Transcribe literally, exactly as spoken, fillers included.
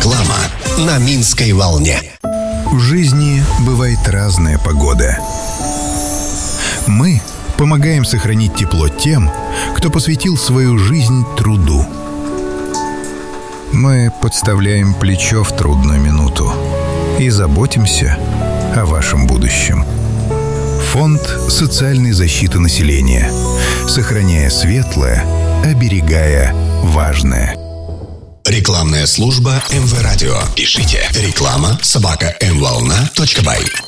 Реклама на Минской волне. В жизни бывает разная погода. Мы помогаем сохранить тепло тем, кто посвятил свою жизнь труду. Мы подставляем плечо в трудную минуту и заботимся о вашем будущем. Фонд социальной защиты населения. Сохраняя светлое, оберегая важное. Рекламная служба эм вэ Радио. Пишите реклама собака эм волна точка бай.